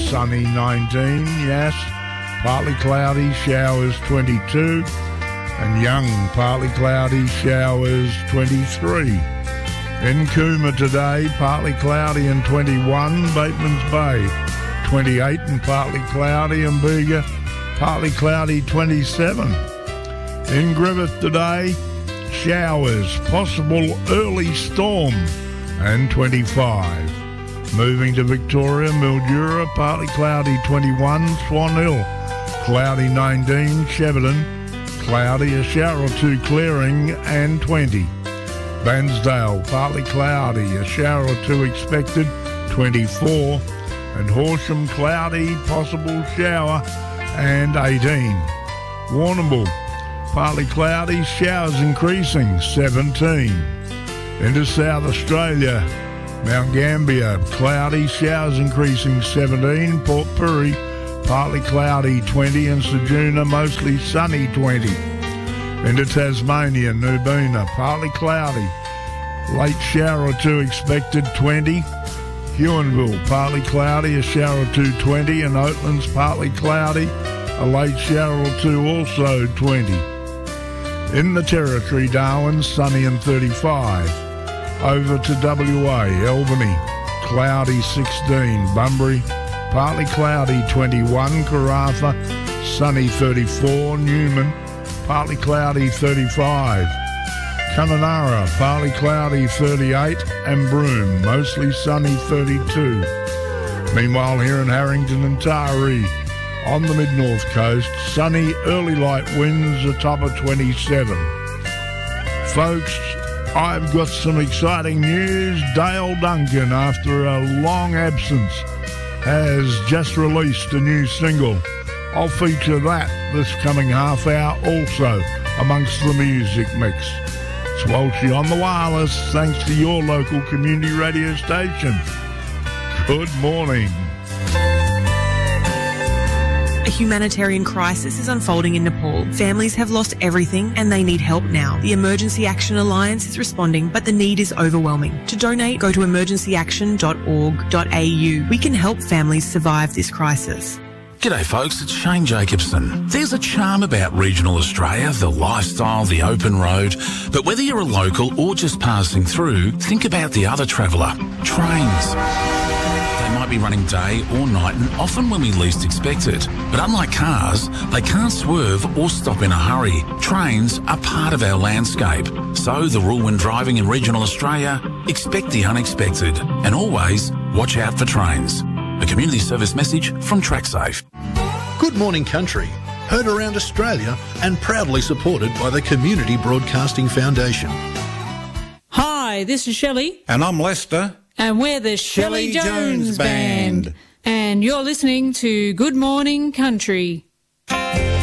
sunny 19, Yass, partly cloudy, showers 22, and Young, partly cloudy, showers 23. In Cooma today, partly cloudy and 21, Bateman's Bay 28 and partly cloudy, and Bega partly cloudy 27. In Griffith today, showers, possible early storm and 25. Moving to Victoria, Mildura, partly cloudy 21, Swan Hill cloudy 19, Shepparton cloudy, a shower or two clearing and 20. Bansdale partly cloudy, a shower or two expected 24, and Horsham cloudy, possible shower and 18. Warrnambool partly cloudy, showers increasing 17. Into South Australia, Mount Gambier cloudy, showers increasing 17. Port Pirie partly cloudy 20, and Ceduna mostly sunny 20. Into Tasmania, Nubina partly cloudy, late shower or two expected 20. Huonville partly cloudy, a shower or two 20, and Oatlands partly cloudy, a late shower or two also 20. In the Territory, Darwin sunny and 35. Over to WA, Albany cloudy 16, Bunbury partly cloudy 21, Karratha sunny 34, Newman partly cloudy 35, Kununurra partly cloudy 38, and Broome mostly sunny 32. Meanwhile, here in Harrington and Taree, on the mid-north coast, sunny early light winds atop of 27. Folks, I've got some exciting news. Dale Duncan, after a long absence, has just released a new single. I'll feature that this coming half hour also amongst the music mix. It's Walshy on the wireless, thanks to your local community radio station. Good morning. A humanitarian crisis is unfolding in Nepal. Families have lost everything and they need help now. The Emergency Action Alliance is responding, but the need is overwhelming. To donate, go to emergencyaction.org.au. We can help families survive this crisis. G'day folks, it's Shane Jacobson. There's a charm about regional Australia, the lifestyle, the open road. But whether you're a local or just passing through, think about the other traveller, trains. They might be running day or night and often when we least expect it. But unlike cars, they can't swerve or stop in a hurry. Trains are part of our landscape. So the rule when driving in regional Australia, expect the unexpected and always watch out for trains. A community service message from TrackSafe. Good Morning Country, heard around Australia and proudly supported by the Community Broadcasting Foundation. Hi, this is Shelley. And I'm Lester. And we're the Shelley Jones Band. And you're listening to Good Morning Country.